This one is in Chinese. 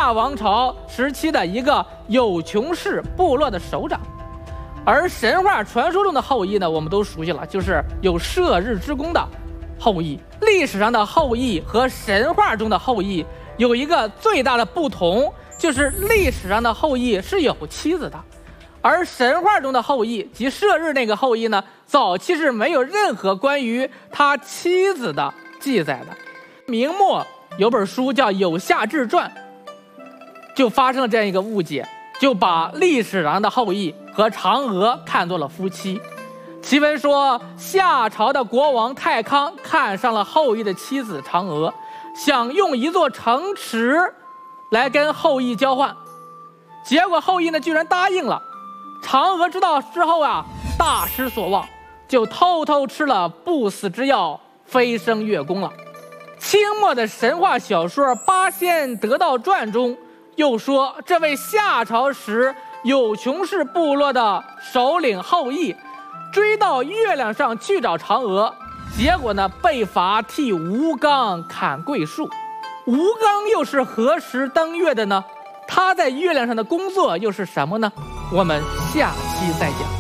夏王朝时期的一个有穷氏部落的首长。而神话传说中的后羿呢，我们都熟悉了，就是有射日之功的后羿。历史上的后羿和神话中的后羿有一个最大的不同，就是历史上的后羿是有妻子的，而神话中的后羿及射日那个后羿呢，早期是没有任何关于他妻子的记载的。明末有本书叫《有夏志传》，就发生了这样一个误解，就把历史上的后羿和嫦娥看作了夫妻。奇闻说，夏朝的国王太康看上了后羿的妻子嫦娥，想用一座城池来跟后羿交换，结果后羿呢居然答应了。嫦娥知道之后啊，大失所望，就偷偷吃了不死之药，飞升月宫了。清末的神话小说《八仙得道传》中又说，这位夏朝时有穷氏部落的首领后羿追到月亮上去找嫦娥，结果呢被罚替吴刚砍桂树。吴刚又是何时登月的呢？他在月亮上的工作又是什么呢？我们下期再讲。